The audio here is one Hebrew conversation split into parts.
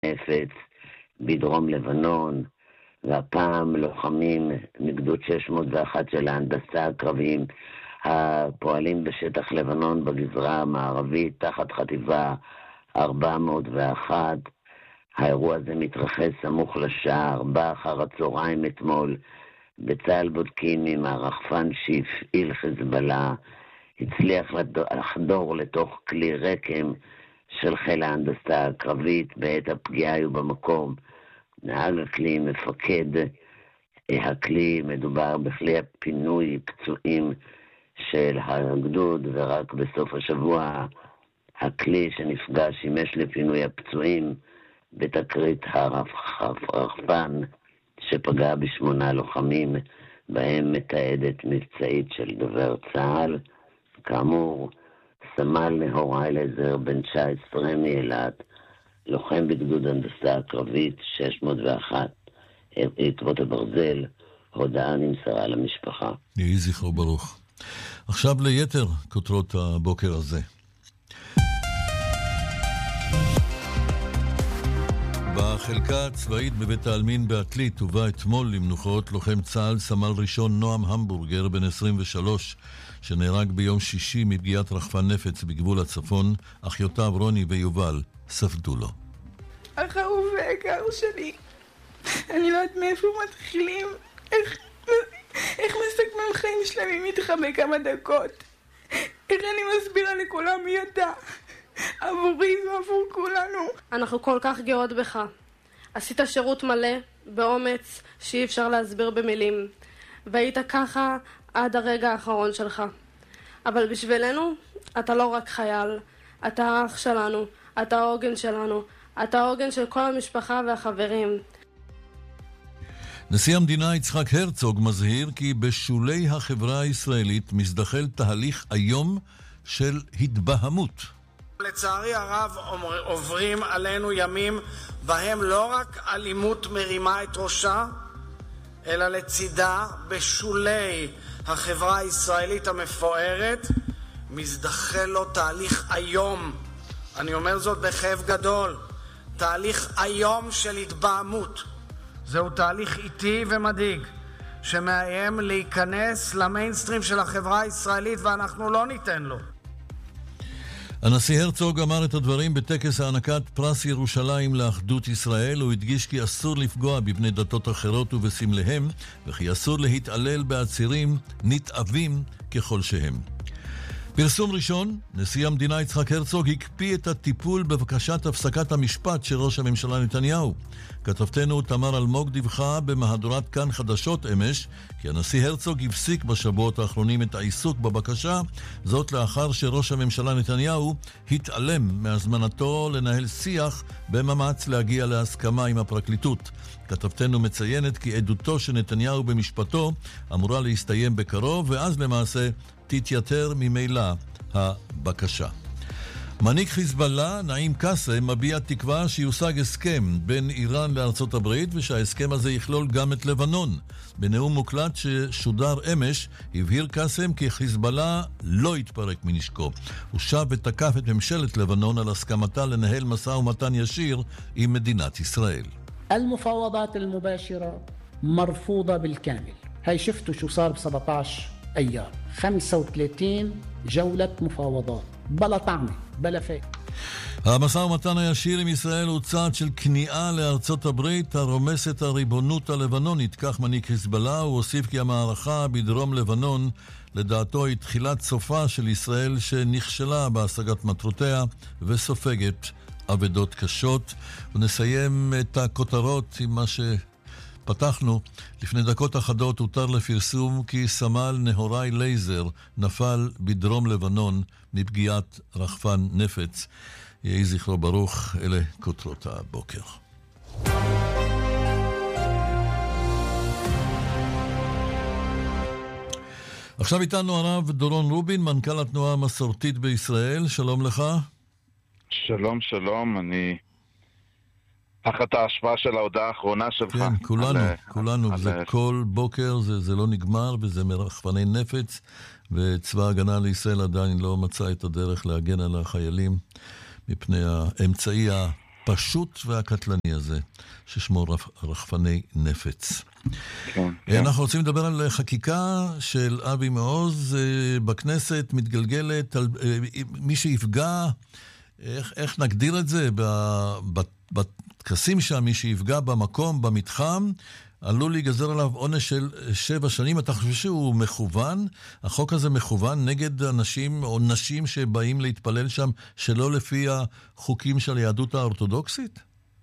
נפץ בדרום לבנון, והפעם לוחמים מגדוד 601 של ההנדסה הקרביים הפועלים בשטח לבנון בגזרה המערבית תחת חטיבה 401. האירוע הזה מתרחש סמוך לשעה 4 אחר הצהריים אתמול. בצה"ל בודקים אם הרחפן שהפעיל חיזבאללה הצליח לחדור לתוך כלי רקם של חיל ההנדסה הקרבית. בעת הפגיעה היו במקום נהג הכלי, מפקד הכלי. מדובר בכלי הפינוי פצועים של הגדוד, ורק בסוף השבוע הכלי שנפגע שימש לפינוי הפצועים בתקרית הרחפן שפגע ב8 לוחמים, בהם מתעדת מבצעית של דובר צה"ל. כאמור, סמל נהור אליעזר בן 19 מאילת, לוחם בגדוד הנדסה הקרבית 601 עקבות הברזל. הודעה נמסרה למשפחה. יהי זכרו ברוך. עכשיו ליתר כותרות הבוקר הזה. בחלקה הצבאית בבית העלמין בעתלית הובא אתמול למנוחות לוחם צה"ל סמל ראשון נועם המבורגר בן 23 שנהרג ביום שישי מפגיעת רחפן נפץ בגבול הצפון. אחיותיו רוני ויובל ספדו לו. החרוב והיקר שלי, אני לא יודעת מאיפה מתחילים. איך מסכמים חיים שלמים איתך בכמה דקות? איך אני מסבירה לכולם מי אתה? עבורי ועבור כולנו. אנחנו כל כך גאות בך. עשית שירות מלא, באומץ, שאי אפשר להסביר במילים. והיית ככה עד הרגע האחרון שלך. אבל בשבילנו, אתה לא רק חייל. אתה האח שלנו, אתה העוגן שלנו, אתה העוגן של כל המשפחה והחברים. נשיא המדינה יצחק הרצוג מזהיר כי בשולי החברה הישראלית מזדחל תהליך היום של התבהמות. לצערי הרב עוברים עלינו ימים בהם לא רק אלימות מרימה את ראשה, אלא לצידה בשולי החברה הישראלית המפוארת מזדחל לו תהליך היום. אני אומר זאת בכאב גדול. תהליך היום של התבהמות. זהו תהליך איטי ומדאיג שמאיים להיכנס למיינסטרים של החברה הישראלית, ואנחנו לא ניתן לו. הנשיא הרצוג אמר את הדברים בטקס הענקת פרס ירושלים לאחדות ישראל. הוא הדגיש כי אסור לפגוע בבני דתות אחרות ובסמליהם, וכי אסור להתעלל בעצירים נתעבים ככל שהם. פרסום ראשון, נשיא המדינה יצחק הרצוג הקפיא את הטיפול בבקשת הפסקת המשפט של ראש הממשלה נתניהו. כתבתנו תמר אלמוג דיווחה במהדורת כאן חדשות אמש כי הנשיא הרצוג הפסיק בשבועות האחרונים את העיסוק בבקשה, זאת לאחר שראש הממשלה נתניהו התעלם מהזמנתו לנהל שיח במאמץ להגיע להסכמה עם הפרקליטות. כתבתנו מציינת כי עדותו של נתניהו במשפטו אמורה להסתיים בקרוב, ואז למעשה תתייתר ממילא הבקשה. מנהיג חיזבאללה, נעים קאסם, מביע תקווה שיושג הסכם בין איראן לארצות הברית, ושההסכם הזה יכלול גם את לבנון. בנאום מוקלט ששודר אמש, הבהיר קאסם כי חיזבאללה לא יתפרק מנשקו. הוא שב ותקף את ממשלת לבנון על הסכמתה לנהל משא ומתן ישיר עם מדינת ישראל. المفاوضات المباشرة مرفوضة بالكامل. هاي شفتوا شو صار ب17 أيام. 35 جولة مفاوضات. بلا طعمة, بلا فيك. המשא ומתן הישיר עם ישראל הוא צעד של כניעה לארצות הברית הרומסת הריבונות הלבנונית, כך מנהיג חיזבאללה. הוא הוסיף כי המערכה בדרום לבנון לדעתו היא תחילת סופה של ישראל שנכשלה בהשגת מטרותיה וסופגת אבדות קשות. ונסיים את הכותרות עם מה שפתחנו. לפני דקות אחדות הותר לפרסום כי סמל נהוראי לייזר נפל בדרום לבנון מפגיעת רחפן נפץ. יהי זכרו ברוך. אלה כותרות הבוקר. עכשיו איתנו הרב דורון רובין, מנכ"ל התנועה המסורתית בישראל. שלום לך. שלום, שלום. אני תחת ההשפעה של ההודעה האחרונה שלך. כן, כולנו. זה כל בוקר, זה לא נגמר, וזה מרחפני נפץ, וצבא ההגנה לישראל עדיין לא מצא את הדרך להגן על החיילים מפני האמצעי הפשוט והקטלני הזה, ששמו רחפני נפץ. כן. אנחנו רוצים לדבר על חקיקה של אבי מעוז בכנסת, מתגלגלת על מי שיפגע, איך נגדיר את זה, בטקסים שם, מי שיפגע במקום, במתחם, עלול להיגזר עליו עונש של 7 שנים. אתה חושב שהוא מכוון? החוק הזה מכוון נגד אנשים או נשים שבאים להתפלל שם שלא לפי החוקים של היהדות האורתודוקסית?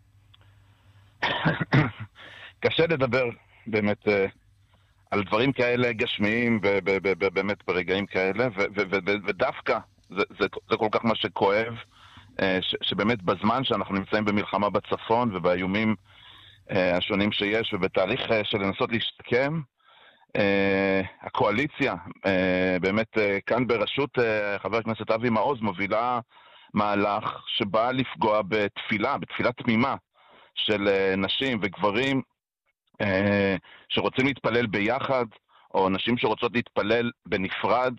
קשה לדבר באמת על דברים כאלה גשמיים באמת ברגעים כאלה, ודווקא זה כל כך מה שכואב, שבאמת בזמן שאנחנו נמצאים במלחמה בצפון ובאיומים השונים שיש, ובתהליך של לנסות להשתקם, הקואליציה, באמת כאן בראשות חבר הכנסת אבי מעוז, מובילה מהלך שבא לפגוע בתפילה תמימה של נשים וגברים שרוצים להתפלל ביחד, או נשים שרוצות להתפלל בנפרד,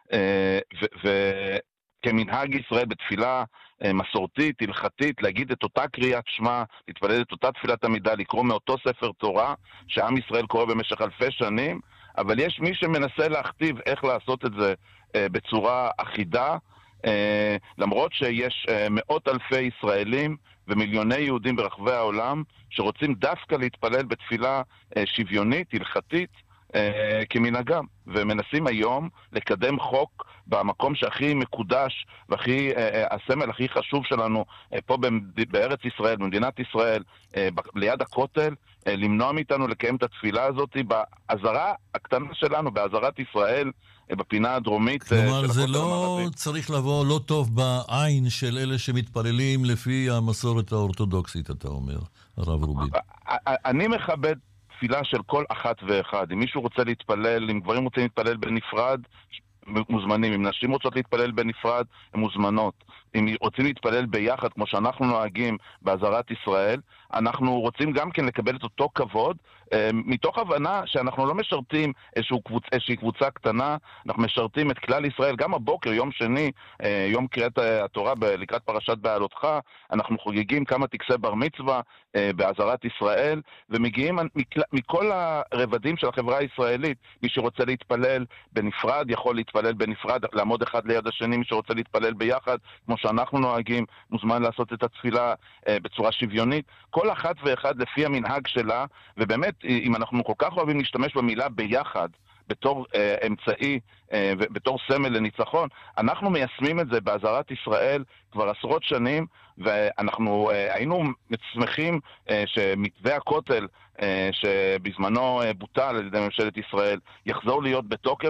וכמנהג ישראל בתפילה מסורתית, הלכתית, להגיד את אותה קריאת שמע, להתפלל את אותה תפילת עמידה, לקרוא מאותו ספר תורה שעם ישראל קורא במשך אלפי שנים, אבל יש מי שמנסה להכתיב איך לעשות את זה בצורה אחידה, למרות שיש מאות אלפי ישראלים ומיליוני יהודים ברחבי העולם שרוצים דווקא להתפלל בתפילה שוויונית, הלכתית, כמנהגם, ומנסים היום לקדם חוק במקום שהכי מקודש והכי הסמל הכי חשוב שלנו פה בארץ ישראל, במדינת ישראל, ליד הכותל, למנוע מאיתנו לקיים את התפילה הזאת בעזרה הקטנה שלנו, בעזרת ישראל, בפינה הדרומית. כלומר, זה לא צריך לבוא לא טוב בעין של אלה שמתפללים לפי המסורת האורתודוקסית, אתה אומר, הרב רובין. אני מכבד תפילה של כל אחת ואחד. אם מישהו רוצה להתפלל, אם גברים רוצים להתפלל בנפרד, מוזמנים. אם נשים רוצות להתפלל בנפרד, הן מוזמנות. אם רוצים להתפלל ביחד, כמו שאנחנו נוהגים בעזרת ישראל, אנחנו רוצים גם כן לקבל את אותו כבוד, מתוך הבנה שאנחנו לא משרתים איזושהי קבוצה קטנה, אנחנו משרתים את כלל ישראל. גם הבוקר, יום שני, יום קריאת התורה לקראת פרשת בעלותך, אנחנו חוגגים כמה טקסי בר מצווה בעזרת ישראל, ומגיעים מכל הרבדים של החברה הישראלית. מי שרוצה להתפלל בנפרד יכול להתפלל בנפרד, לעמוד אחד ליד השני. מי שרוצה להתפלל ביחד, כמו שאנחנו נוהגים, מוזמן לעשות את התפילה בצורה שוויונית. כל אחת ואחד לפי המנהג שלה, ובאמת, אם אנחנו כל כך אוהבים להשתמש במילה ביחד, בתור אמצעי ובתור סמל לניצחון, אנחנו מיישמים את זה בעזרת ישראל כבר עשרות שנים, ואנחנו היינו שמחים שמתווה הכותל שבזמנו בוטל על ידי ממשלת ישראל יחזור להיות בתוקף,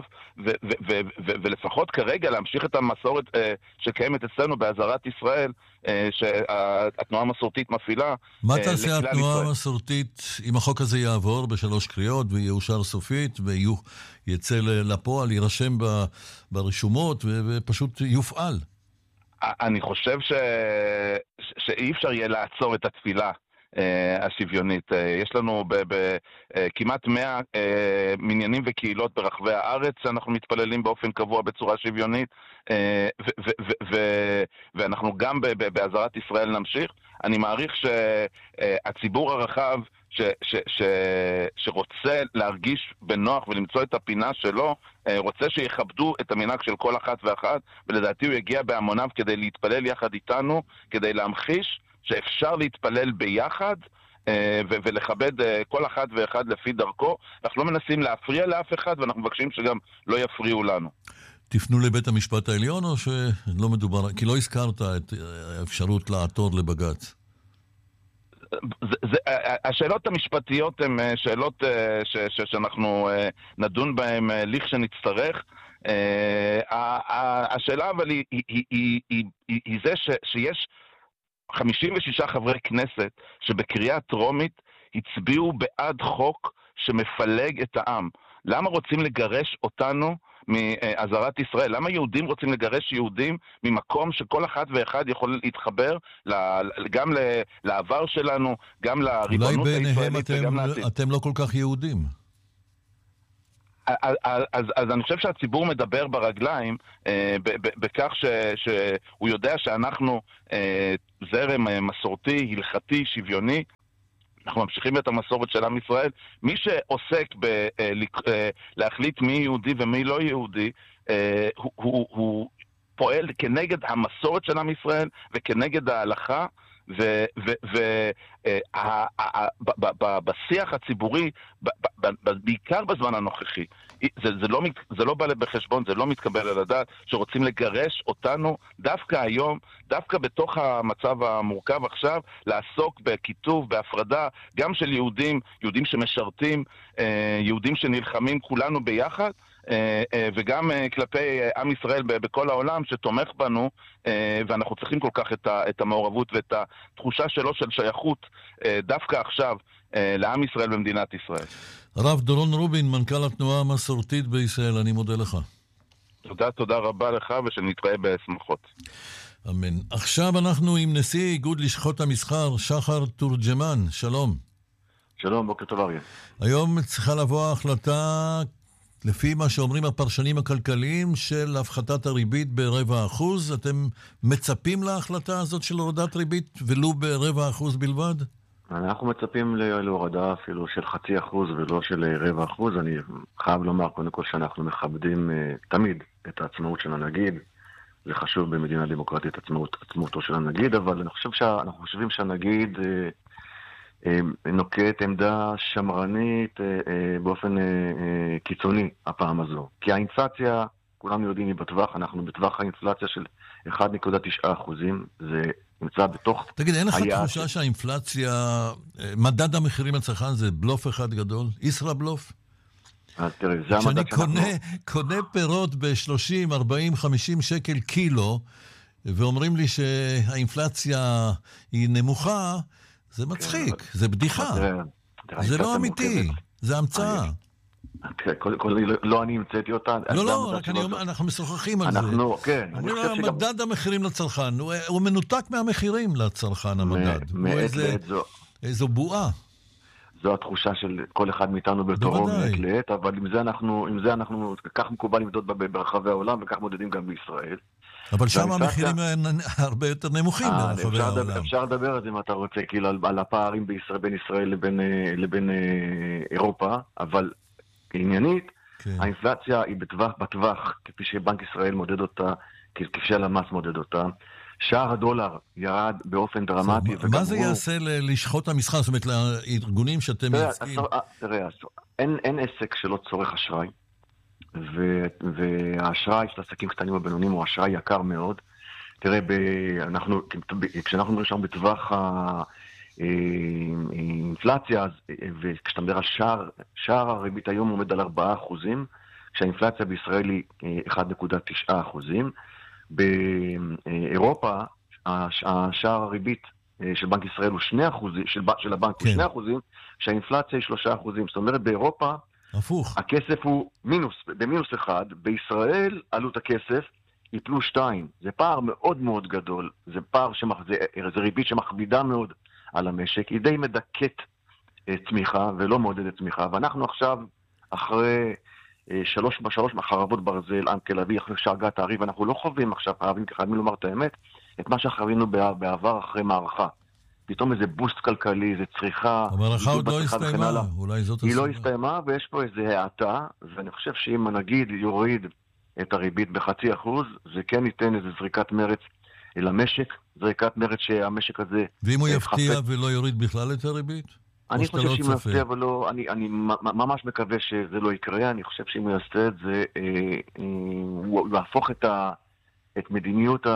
ולפחות כרגע להמשיך את המסורת שקיימת אצלנו בעזרת ישראל, שהתנועה המסורתית מפעילה. מה תעשה התנועה המסורתית אם החוק הזה יעבור ב3 קריאות ויאושר סופית ויצא לפועל, יירשם ברשומות ופשוט יופעל? אני חושב שאי אפשר יהיה לעצור את התפילה השוויונית. יש לנו כמעט 100 מניינים וקהילות ברחבי הארץ שאנחנו מתפללים באופן קבוע בצורה שוויונית, ואנחנו גם בעזרת ישראל נמשיך. אני מעריך שהציבור הרחב שרוצה להרגיש בנוח ולמצוא את הפינה שלו, רוצה שיכבדו את המנהג של כל אחת ואחת, ולדעתי הוא יגיע בהמוניו כדי להתפלל יחד איתנו, כדי להמחיש שאפשר להתפלל ביחד ולכבד כל אחד ואחד לפי דרכו. אנחנו לא מנסים להפריע לאף אחד, ואנחנו מבקשים שגם לא יפריעו לנו. תפנו לבית המשפט העליון או שלא מדובר, כי לא הזכרת את האפשרות לעתור לבג"ץ? השאלות המשפטיות הן שאלות שאנחנו נדון בהן לכשנצטרך. השאלה אבל היא זה שיש 56 חברי כנסת שבקריאה טרומית הצביעו בעד חוק שמפלג את העם. למה רוצים לגרש אותנו מעזרת ישראל? למה יהודים רוצים לגרש יהודים ממקום שכל אחד ואחד יכול להתחבר גם לעבר שלנו, גם לריבונות הישראלית וגם לעתיד? אולי ביניהם אתם לא כל כך יהודים. אז אני חושב שהציבור מדבר ברגליים בכך שהוא יודע שאנחנו זרם מסורתי, הלכתי, שוויוני. אנחנו ממשיכים את המסורת של עם ישראל. מי שעוסק להחליט מי יהודי ומי לא יהודי, הוא פועל כנגד המסורת של עם ישראל וכנגד ההלכה, ובשיח הציבורי, בעיקר בזמן הנוכחי, זה לא בא בחשבון, זה לא מתקבל על הדעת שרוצים לגרש אותנו דווקא היום, דווקא בתוך המצב המורכב עכשיו, לעסוק בכיתוב, בהפרדה, גם של יהודים שמשרתים, יהודים שנלחמים כולנו ביחד, וגם כלפי עם ישראל בכל העולם שתומך בנו, ואנחנו צריכים כל כך את המעורבות ואת התחושה שלו של שייכות דווקא עכשיו לעם ישראל במדינת ישראל. הרב דורון רובין, מנכ"ל התנועה המסורתית בישראל, אני מודה לך. תודה רבה לך, ושנתראה בשמחות. אמן. עכשיו אנחנו עם נשיא איגוד לשכות המסחר, שחר תורג'מן. שלום. שלום, בוקר טוב אריה. היום צריכה לבוא ההחלטה, לפי מה שאומרים הפרשנים הכלכליים, של הפחתת הריבית ב0.25%. אתם מצפים להחלטה הזאת של הורדת ריבית ולו ב0.25% בלבד? אנחנו מצפים להורדה אפילו של 0.5% ולא של 0.25%. אני חייב לומר קודם כל שאנחנו מכבדים תמיד את העצמאות של הנגיד. זה חשוב במדינה דמוקרטית עצמאותו של הנגיד, אבל אנחנו חושבים שהנגיד נוקט עמדה שמרנית באופן קיצוני הפעם הזו. כי האינפלציה, כולנו יודעים, היא בטווח, אנחנו בטווח האינפלציה של 1.9%. זה נמצא בתוך... תגיד, אין לך תחושה שהאינפלציה, מדד המחירים לצרכן זה בלוף אחד גדול? ישרא בלוף? תראה, זה המדד כשאני קונה פירות ב-30, 40, 50 שקל קילו, ואומרים לי שהאינפלציה היא נמוכה, זה מצחיק, זה בדיחה. זה לא אמיתי, זה המצאה. לא אני המצאתי אותה. לא, רק אנחנו משוחחים על זה. כן. מדד המחירים לצרכן, הוא מנותק מהמחירים לצרכן המדד. הוא איזו בועה. זו התחושה של כל אחד מאיתנו בתורו מעת לעת, אבל עם זה אנחנו, כך מקובל למדוד ברחבי העולם, וכך מודדים גם בישראל. אבל שם המחירים הרבה יותר נמוכים ברחבי העולם. אפשר לדבר על זה אם אתה רוצה, כאילו על הפערים בין ישראל לבין אירופה, אבל עניינית, האינפלציה היא בטווח, כפי שבנק ישראל מודד אותה, כפי שהלמ"ס מודד אותה. שער הדולר ירד באופן דרמטי. מה זה יעשה ללשכות המסחר, זאת אומרת, לארגונים שאתם מייצגים? תראה, אין עסק שלא צורך אשראי, והאשראי של עסקים קטנים ובינוניים הוא אשראי יקר מאוד. תראה, כשאנחנו מדברים שם בטווח האינפלציה, וכשאתה מדבר על שער הריבית היום עומד על 4%, כשהאינפלציה בישראל היא 1.9%. באירופה, השער הריבית של בנק ישראל הוא 2%, של הבנק הוא 2%, שהאינפלציה היא 3%. זאת אומרת, באירופה, הכסף הוא במינוס 1, בישראל עלות הכסף היא +2. זה פער מאוד מאוד גדול, זה ריבית שמכבידה מאוד על המשק, היא די מדכאת צמיחה ולא מעודדת צמיחה, ואנחנו עכשיו, אחרי שלוש מחרבות ברזל, אנקל אבי, אחרי שהרגעת העריב, אנחנו לא חווים עכשיו, חייבים לומר את האמת, את מה שחווינו בעבר אחרי מערכה. פתאום איזה בוסט כלכלי, זה צריכה... המערכה עוד לא הסתיימה, אולי זאת הסיבה. היא לא הסתיימה, ויש פה איזה האטה, ואני חושב שאם הנגיד יוריד את הריבית ב0.5%, זה כן ייתן איזה זריקת מרץ למשק, זריקת מרץ שהמשק הזה... ואם הוא יפתיע ולא יוריד בכלל את הריבית? אני חושב שאם הוא יפתיע ולא... אני ממש מקווה שזה לא יקרה, אני חושב שאם הוא יעשה את זה, הוא יהפוך את מדיניות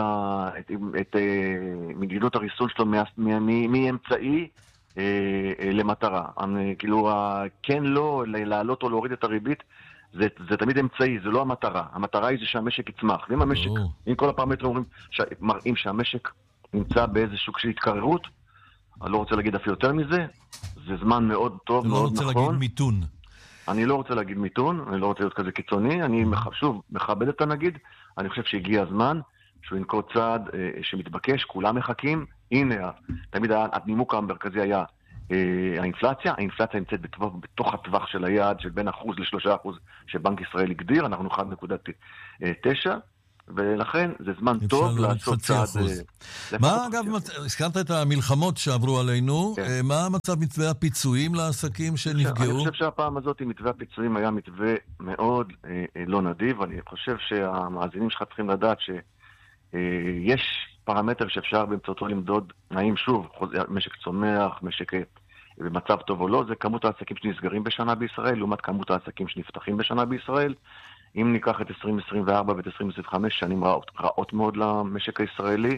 הריסון שלו מאמצעי למטרה. כאילו, כן לא, לעלות או להוריד את הריבית, זה תמיד אמצעי, זה לא המטרה. המטרה היא זה שהמשק יצמח. ואם המשק, אם כל הפרמטרים מראים שהמשק נמצא באיזה שוק של התקררות, אני לא רוצה להגיד אפילו יותר מזה, זה זמן מאוד טוב, מאוד נכון. לא רוצה להגיד מיתון. אני לא רוצה להגיד מיתון, אני לא רוצה להיות כזה קיצוני, אני שוב מכבד את הנגיד, אני חושב שהגיע הזמן שהוא ינקוט צעד שמתבקש, כולם מחכים, הנה, תמיד הנימוק המרכזי היה האינפלציה נמצאת בתוך הטווח של היעד של בין 1% ל3% שבנק ישראל הגדיר, אנחנו 1.9, ולכן זה זמן טוב לעשות צעד. מה אגב, הזכרת את המלחמות שעברו עלינו, מה המצב מתווה הפיצויים לעסקים שנפגעו? אני חושב שהפעם הזאת מתווה הפיצויים היה מתווה מאוד לא נדיב, אני חושב שהמאזינים שלך צריכים לדעת שיש פרמטר שאפשר באמצעותו למדוד האם שוב משק צומח, משק במצב טוב או לא, זה כמות העסקים שנסגרים בשנה בישראל לעומת כמות העסקים שנפתחים בשנה בישראל. אם ניקח את 2024 ואת 2025, שנים רעות מאוד למשק הישראלי,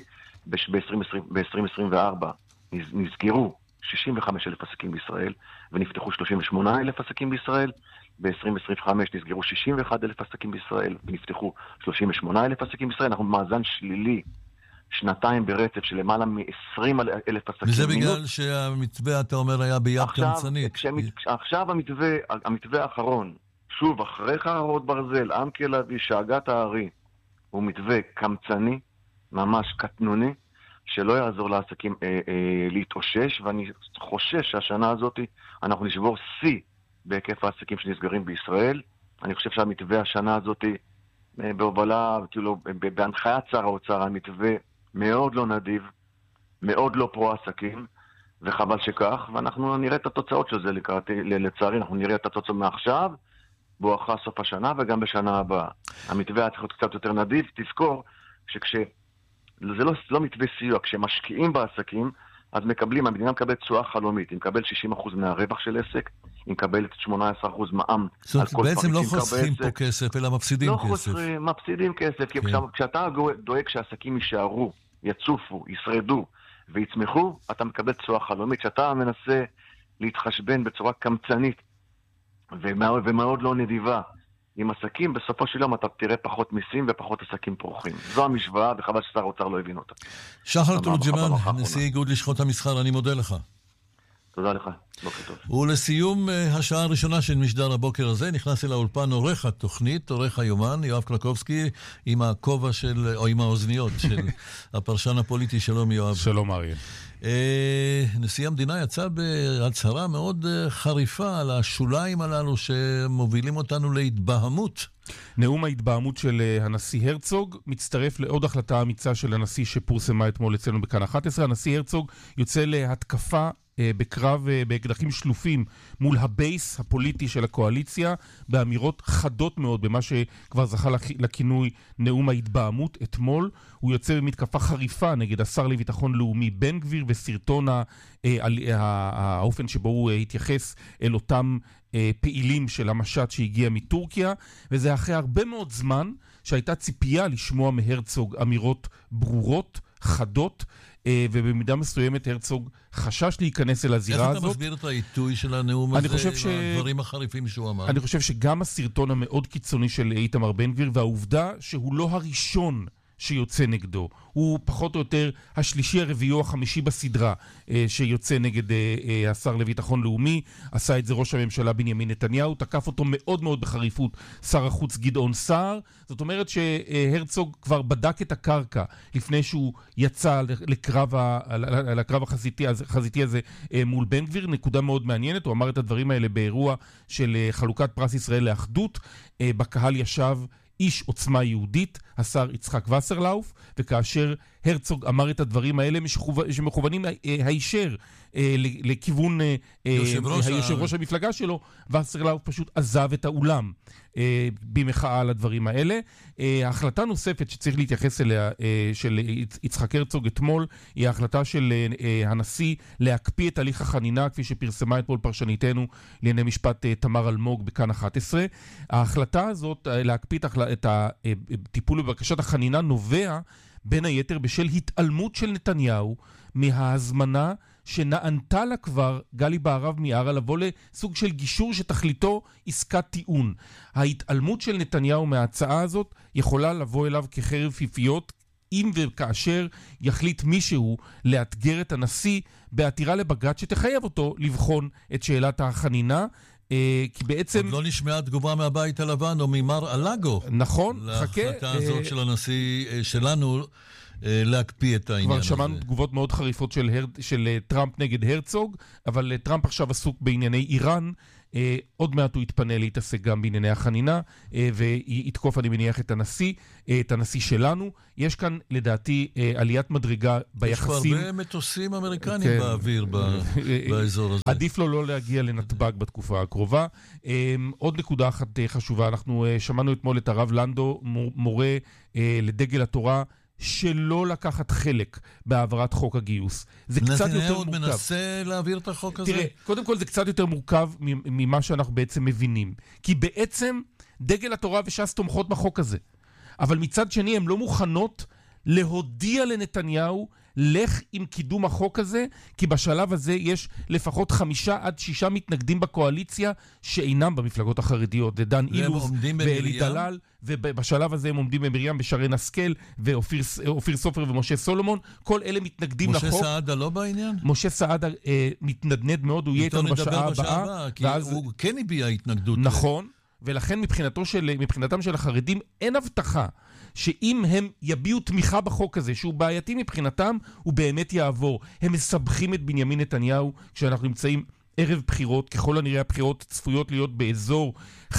ב-2024 נסגרו 65,000 עסקים בישראל, ונפתחו 38,000 עסקים בישראל, ב-2025 נסגרו 61,000 עסקים בישראל, ונפתחו 38,000 עסקים בישראל, אנחנו במאזן שלילי, שנתיים ברצף של למעלה מ-20,000 עסקים. וזה בגלל שהמתווה, אתה אומר, היה ביד קמצנית. עכשיו המתווה האחרון, שוב, אחרי חרבות ברזל, עמקי לביא, שאגת הארי, הוא מתווה קמצני, ממש קטנוני, שלא יעזור לעסקים להתאושש, ואני חושש שהשנה הזאת אנחנו נשבור שיא בהיקף העסקים שנסגרים בישראל. אני חושב שהמתווה השנה הזאת, בהובלה, כאילו, בהנחיית שר האוצר, המתווה מאוד לא נדיב, מאוד לא פרו-עסקים, וחבל שכך, ואנחנו נראה את התוצאות של זה, לצערי, אנחנו נראה את התוצאות מעכשיו, בואכה סוף השנה וגם בשנה הבאה. המתווה צריך להיות קצת יותר נדיב, תזכור זה לא מתווה סיוע, כשמשקיעים בעסקים, אז המדינה מקבלת תשואה חלומית, היא מקבלת 60% מהרווח של עסק, היא מקבלת 18% מע"מ על כל בעצם לא חוסכים פה כסף, אלא מפסידים כסף. לא חוסכים, מפסידים כסף, כי כשאתה דואג שהעסקים יישארו, יצופו, ישרדו ויצמחו, אתה מקבל תשואה חלומית. כשאתה מנסה להתחשבן בצורה קמצנית ומאוד לא נדיבה עם עסקים, בסופו של יום אתה תראה פחות מיסים ופחות עסקים פורחים. זו המשוואה, וחבל ששר האוצר לא הבין אותה. שחר תורג'מן, נשיא איגוד לשכות המסחר, אני מודה לך. תודה לך, בוקר טוב. ולסיום השעה הראשונה של משדר הבוקר הזה, נכנס אל האולפן עורך התוכנית, עורך היומן, יואב קלקובסקי, עם הכובע או עם האוזניות של הפרשן הפוליטי. שלום יואב. שלום אריה. נשיא המדינה יצא בהצהרה מאוד חריפה על השוליים הללו שמובילים אותנו להתבהמות. נאום ההתבהמות של הנשיא הרצוג מצטרף לעוד החלטה אמיצה של הנשיא שפורסמה אתמול אצלנו בכאן 11. הנשיא הרצוג יוצא להתקפה בקרב באקדחים שלופים מול הבייס הפוליטי של הקואליציה, באמירות חדות מאוד במה שכבר זכה לכינוי נאום ההתבהמות. אתמול הוא יוצא במתקפה חריפה נגד השר לביטחון לאומי בן גביר, וסרטון האופן שבו הוא התייחס אל אותם פעילים של המשט שהגיע מטורקיה, וזה אחרי הרבה מאוד זמן שהייתה ציפייה לשמוע מהרצוג אמירות ברורות, חדות, ובמידה מסוימת הרצוג חשש להיכנס אל הזירה הזאת. איך אתה מסביר את העיתוי של הנאום הזה, הדברים החריפים שהוא אמר? אני חושב שגם הסרטון המאוד קיצוני של איתמר בן גביר, והעובדה שהוא לא הראשון שיוצא נגדו, הוא פחות או יותר השלישי, הרביעי או החמישי בסדרה שיוצא נגד השר לביטחון לאומי. עשה את זה ראש הממשלה בנימין נתניהו, תקף אותו מאוד מאוד בחריפות שר החוץ גדעון סער. זאת אומרת שהרצוג כבר בדק את הקרקע לפני שהוא יצא לקרב החזיתי הזה מול בן גביר. נקודה מאוד מעניינת, הוא אמר את הדברים האלה באירוע של חלוקת פרס ישראל לאחדות. בקהל ישב איש עוצמה יהודית, השר יצחק וסרלאוף, וכאשר הרצוג אמר את הדברים האלה שמכוונים הישר לכיוון היושב ראש המפלגה שלו, וסרלאוף פשוט עזב את האולם במחאה על הדברים האלה. ההחלטה נוספת שצריך להתייחס אליה של יצחק הרצוג אתמול, היא ההחלטה של הנשיא להקפיא את הליך החנינה, כפי שפרסמה אתמול פרשניתנו לענייני משפט תמר אלמוג בכאן 11. ההחלטה הזאת להקפיא את הטיפול בבקשת החנינה נובע בין היתר בשל התעלמות של נתניהו מההזמנה שנענתה לה כבר גלי בהרב מיארה לבוא לסוג של גישור שתכליתו עסקת טיעון. ההתעלמות של נתניהו מההצעה הזאת יכולה לבוא אליו כחרב פיפיות אם וכאשר יחליט מישהו לאתגר את הנשיא בעתירה לבג"ץ שתחייב אותו לבחון את שאלת החנינה. כי בעצם עוד לא נשמעה תגובה מהבית הלבן או ממר אלגו. נכון, חכה. להחלטה הזאת של הנשיא שלנו להקפיא את העניין הזה. כבר שמענו תגובות מאוד חריפות של טראמפ נגד הרצוג, אבל טראמפ עכשיו עסוק בענייני איראן, עוד מעט הוא יתפנה להתעסק גם בענייני החנינה, ויתקוף אני מניח את הנשיא שלנו. יש כאן לדעתי עליית מדרגה ביחסים. יש כבר הרבה מטוסים אמריקנים באוויר באזור הזה. עדיף לו לא להגיע לנתב"ג בתקופה הקרובה. עוד נקודה אחת חשובה, אנחנו שמענו אתמול את הרב לנדו, מורה לדגל התורה, שלא לקחת חלק בהעברת חוק הגיוס. זה קצת יותר מורכב. מנסה להעביר את החוק הזה? תראה, קודם כל זה קצת יותר מורכב ממה שאנחנו בעצם מבינים. כי בעצם דגל התורה וש"ס תומכות בחוק הזה. אבל מצד שני הן לא מוכנות להודיע לנתניהו לך עם קידום החוק הזה, כי בשלב הזה יש לפחות 5 עד 6 מתנגדים בקואליציה שאינם במפלגות החרדיות. זה דן אילוז ואלי דלל, ובשלב הזה הם עומדים במרים ושרן השכל ואופיר סופר ומשה סולומון. כל אלה מתנגדים לחוק. משה סעדה לא בעניין? משה סעדה מתנדנד מאוד, הוא יהיה איתנו בשעה הבאה. כי הוא כן הביע התנגדות. נכון, ולכן מבחינתם של החרדים אין הבטחה שאם הם יביעו תמיכה בחוק הזה, שהוא בעייתי מבחינתם, הוא באמת יעבור. הם מסבכים את בנימין נתניהו כשאנחנו נמצאים ערב בחירות, ככל הנראה הבחירות צפויות להיות באזור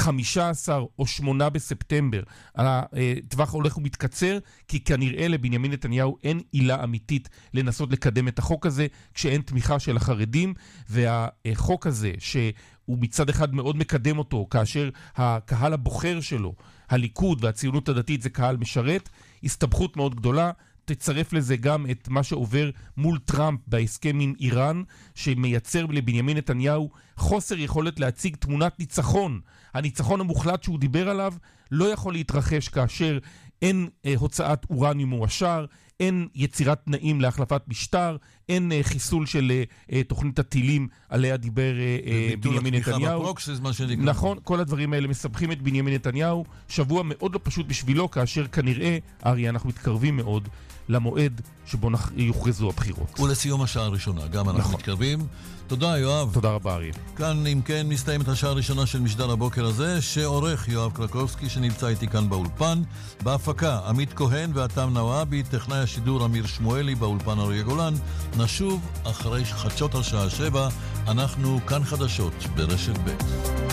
15 או 8 בספטמבר. הטווח הולך ומתקצר, כי כנראה לבנימין נתניהו אין עילה אמיתית לנסות לקדם את החוק הזה, כשאין תמיכה של החרדים, והחוק הזה שהוא מצד אחד מאוד מקדם אותו, כאשר הקהל הבוחר שלו, הליכוד והציונות הדתית זה קהל משרת, הסתבכות מאוד גדולה. תצרף לזה גם את מה שעובר מול טראמפ בהסכם עם איראן, שמייצר לבנימין נתניהו חוסר יכולת להציג תמונת ניצחון. הניצחון המוחלט שהוא דיבר עליו לא יכול להתרחש כאשר אין הוצאת אורניום מועשר, אין יצירת תנאים להחלפת משטר, אין חיסול של תוכנית הטילים עליה דיבר בנימין נתניהו. נכון, כל הדברים האלה מסבכים את בנימין נתניהו. שבוע מאוד לא פשוט בשבילו, כאשר כנראה, אריה, אנחנו מתקרבים מאוד למועד שבו יוכרזו הבחירות. ולסיום השעה הראשונה, גם אנחנו מתקרבים. תודה, יואב. תודה רבה, אריה. כאן, אם כן, מסתיימת השעה הראשונה של משדר הבוקר הזה, שעורך יואב קרקובסקי, שנמצא איתי כאן באולפן. בהפקה, עמית כהן ואתם נוואבי, טכנאי השידור אמיר שמואלי, באולפן אריה גולן. נשוב אחרי חדשות השעה 7, אנחנו כאן חדשות ברשת ב'.